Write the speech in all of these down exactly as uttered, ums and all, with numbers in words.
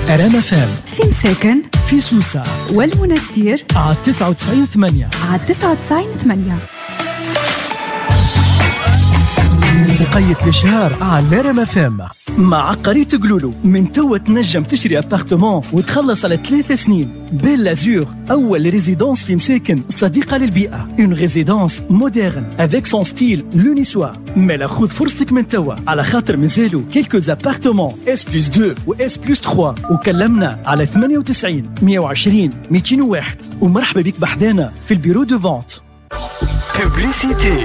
رام اف ام في مساكن في سوسة والمنستير على تسعة وتسعين ثمانية على تسعة وتسعين ثمانية. بقية الشهر على رام اف ام مع عقارية قلولو. من توا تنجم تشري ابارتمون وتخلص على ثلاث سنين. بيل لازور أول ريزيدونس في مساكن صديقة للبيئة. اون ريزيدونس مودرن افيك سون ستيل لونيسوا. مالا خذ فرصتك من توا على خاطر مازالو كيلكوز ابارتمون اس بلس اثنين و اس بلس ثلاثة. وكلمنا على ثمانية وتسعين مية وعشرين مئتين وواحد. ومرحبا بك بحذانا في البيرو دو فونت. بوبليسيتي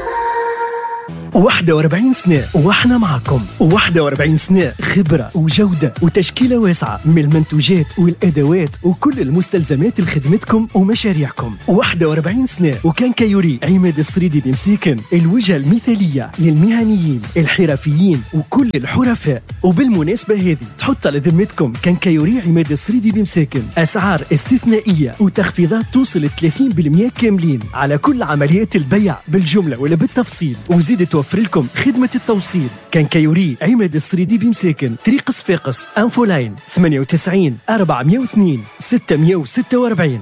واحد وأربعين سنة واحنا معكم. واحد وأربعين سنة خبرة وجودة وتشكيلة واسعة من المنتوجات والأدوات وكل المستلزمات لخدمتكم ومشاريعكم. واحد وأربعين سنة وكان كيوري عماد السريدي بمساكن، الوجهة المثالية للمهنيين الحرفيين وكل الحرفاء. وبالمناسبة هذه تحط على ذمتكم كان كيوري عماد السريدي بمساكن أسعار استثنائية وتخفيضات توصل ثلاثين بالمئة كاملين على كل عمليات البيع بالجملة ولا بالتفصيل. وزيد توفر لكم خدمة التوصيل. كان كيوري عماد السريدي بمساكن، طريق صفاقس، انفولاين ثمانية وتسعين أربعمئة واثنين ستمئة وستة وأربعين.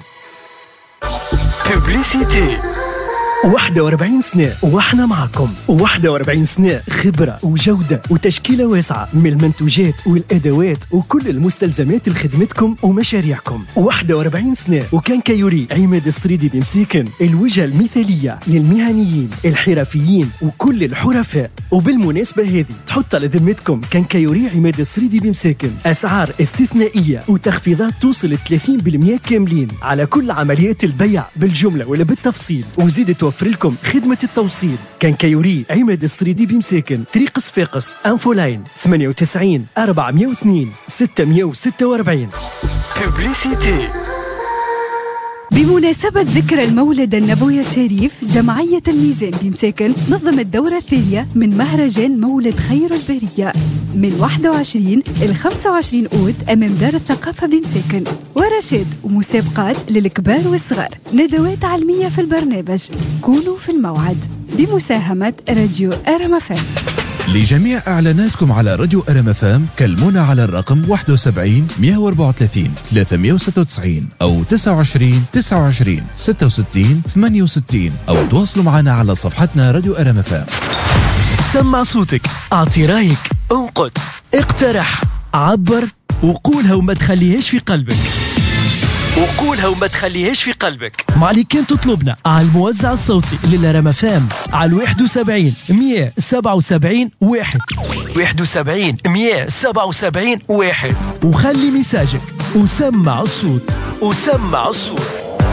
بوبليسيتي واحد وأربعين سنة واحنا معكم. واحد وأربعين سنة خبرة وجودة وتشكيلة واسعة من المنتوجات والأدوات وكل المستلزمات لخدمتكم ومشاريعكم. واحد وأربعين سنة وكان كيوري عماد السريدي بمساكن، الوجهة المثالية للمهنيين الحرفيين وكل الحرفاء. وبالمناسبة هذه تحط على ذمتكم كان كيوري عماد السريدي بمساكن أسعار استثنائية وتخفيضات توصل ثلاثين بالمئة كاملين على كل عمليات البيع بالجملة ولا بالتفصيل. وزيد توفر لكم خدمة التوصيل. كان كيوري عماد السريدي بمساكن، طريق صفاقس، انفولاين ثمانية وتسعين أربعمئة واثنين ستمئة وستة وأربعين. بوبليسيتي بمناسبة ذكرى المولد النبوي الشريف، جمعية الميزان بمساكن نظم الدورة الثانية من مهرجان مولد خير البرية من واحد وعشرين إلى خمسة وعشرين أوت أمام دار الثقافة بمساكن. ورشاد ومسابقات للكبار والصغار، ندوات علمية في البرنامج. كونوا في الموعد بمساهمة راديو رام اف ام. لجميع إعلاناتكم على راديو رام اف ام كلمونا على الرقم واحد وسبعين مئة وأربعة وثلاثين ثلاثمئة وستة وتسعين أو تسعة وعشرين تسعة وعشرين ستة وستين ثمانية وستين أو تواصلوا معنا على صفحتنا راديو رام اف ام. سمع صوتك، أعطي رايك، انقد، اقترح، عبر وقولها وما تخليهاش في قلبك. وقولها وما تخليهاش في قلبك. ما عليك كان تطلبنا على الموزع الصوتي للرام اف ام على واحد وسبعين مئة وسبعة وسبعين واحد واحد وسبعين مئة وسبعة وسبعين واحد. وخلي مساجك وسمع الصوت وسمع الصوت.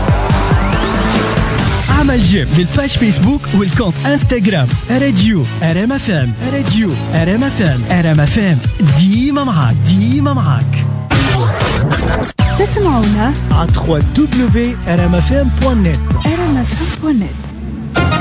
عمل جيم للباج فيسبوك والكونت انستغرام راديو رام اف ام. راديو رام اف ام. رام اف ام ديما معاك ديما معاك. تسمعونا على دبليو دبليو دبليو دوت رام اف ام دوت نت. رام اف ام دوت نت.